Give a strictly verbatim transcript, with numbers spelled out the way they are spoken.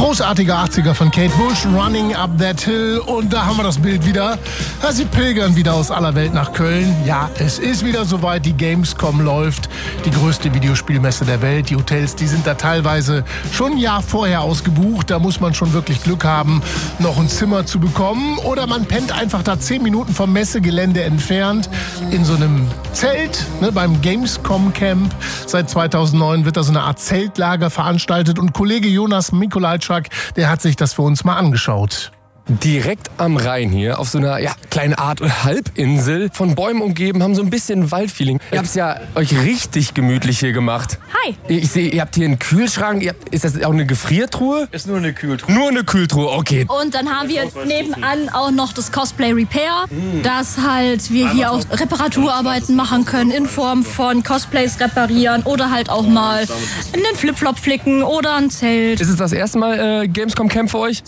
Großartiger achtziger von Kate Bush, Running Up That Hill. Und da haben wir das Bild wieder. Ja, sie pilgern wieder aus aller Welt nach Köln. Ja, es ist wieder soweit, die Gamescom läuft. Die größte Videospielmesse der Welt. Die Hotels, die sind da teilweise schon ein Jahr vorher ausgebucht. Da muss man schon wirklich Glück haben, noch ein Zimmer zu bekommen. Oder man pennt einfach da zehn Minuten vom Messegelände entfernt in so einem Zelt, ne, beim Gamescom Camp. Seit zweitausendneun wird da so eine Art Zeltlager veranstaltet. Und Kollege Jonas Mikolajczak, der hat sich das für uns mal angeschaut. Direkt am Rhein hier, auf so einer ja, kleinen Art Halbinsel, von Bäumen umgeben, haben so ein bisschen Waldfeeling. Ihr habt es ja euch richtig gemütlich hier gemacht. Hi. Ich sehe, ihr habt hier einen Kühlschrank. Ihr habt, ist das auch eine Gefriertruhe? Ist nur eine Kühltruhe. Nur eine Kühltruhe, okay. Und dann haben wir nebenan auch noch das Cosplay Repair, mm. dass halt wir hier auch Reparaturarbeiten machen können in Form von Cosplays reparieren oder halt auch mal einen Flipflop flicken oder ein Zelt. Ist es das erste Mal äh, Gamescom Camp für euch?